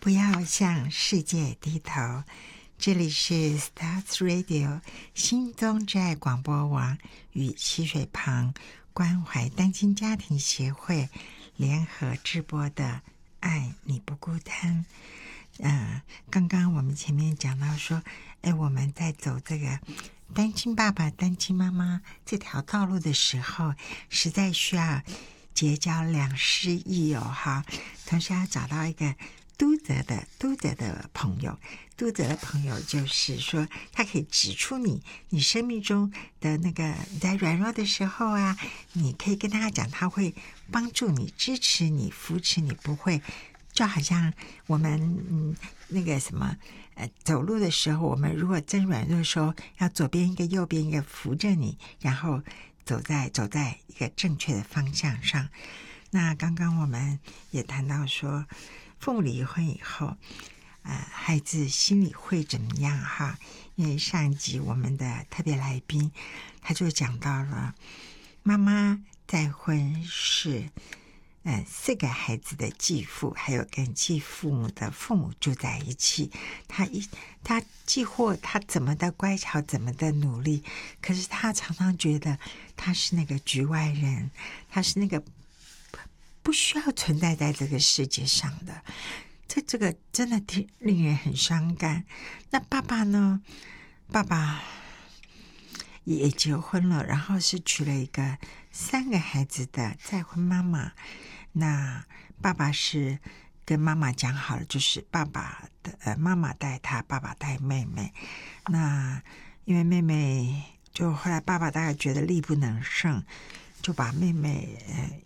不要向世界低头。这里是 Stars Radio 心中之爱广播网与溪水旁关怀单亲家庭协会联合直播的爱你不孤单。刚刚我们前面讲到说，我们在走这个单亲爸爸单亲妈妈这条道路的时候，实在需要结交良师益友哈，同时要找到一个督责的朋友。督责的朋友就是说，他可以指出你生命中的那个在软弱的时候啊，你可以跟他讲，他会帮助你、支持你、扶持你，不会就好像我们那个什么走路的时候，我们如果真软弱的时候，要左边一个右边一个扶着你，然后走在一个正确的方向上。那刚刚我们也谈到说，父母离婚以后孩子心里会怎么样哈？因为上一集我们的特别来宾他就讲到了，妈妈再婚是4个孩子的继父，还有跟继父母的父母住在一起。他既或他怎么的乖巧，怎么的努力，可是他常常觉得他是那个局外人，他是那个不需要存在在这个世界上的。这个真的令人很伤感。那爸爸呢？爸爸也结婚了，然后是娶了一个3个孩子的再婚妈妈。那爸爸是跟妈妈讲好了，就是爸爸的妈妈带他，爸爸带妹妹。那因为妹妹就后来爸爸大概觉得力不能胜，就把妹妹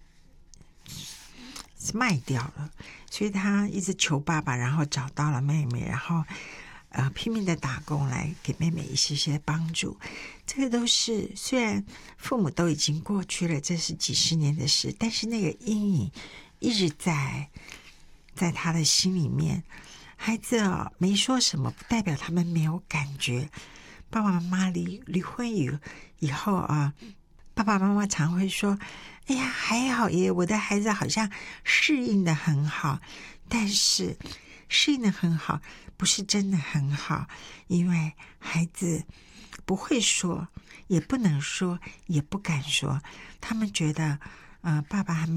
卖掉了，所以他一直求爸爸，然后找到了妹妹，然后拼命的打工来给妹妹一些帮助。这个都是虽然父母都已经过去了，这是几十年的事，但是那个阴影一直在他的心里面。孩子没说什么，不代表他们没有感觉。爸爸妈妈离婚以后爸爸妈妈常会说，哎呀还好耶，我的孩子好像适应的很好。但是适应的很好不是真的很好，因为孩子不会说，也不能说，也不敢说。他们觉得爸爸和妈